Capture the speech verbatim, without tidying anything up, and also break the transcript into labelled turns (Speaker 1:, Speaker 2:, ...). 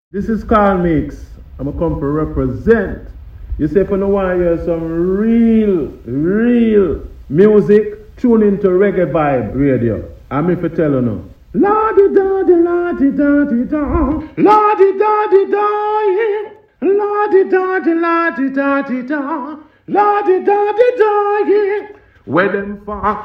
Speaker 1: This is Carl Mix. I'm a come to represent. You say if you don't want to hear some real, real music, tune into Reggae Vibe Radio. I'm if you tell you now. La di da di la di da di da. La di da di da. La di da di la di da di da. La di da di da. Where them far